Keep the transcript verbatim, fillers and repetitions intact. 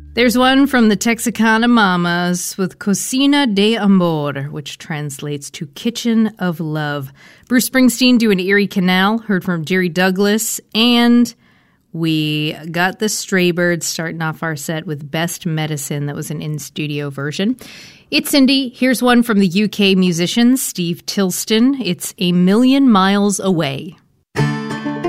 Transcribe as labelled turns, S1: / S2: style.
S1: There's one from the Texicana Mamas with Cocina de Amor, which translates to Kitchen of Love. Bruce Springsteen doing Erie Canal, heard from Jerry Douglas, and we got the Straybirds starting off our set with Best Medicine. That was an in-studio version. It's Cindy. Here's one from the U K musician Steve Tilston. It's A Million Miles Away.